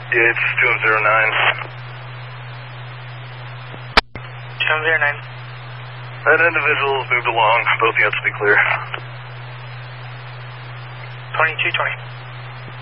Yeah, it's 209. 209. That individual's moved along. Both units to be clear. 2220.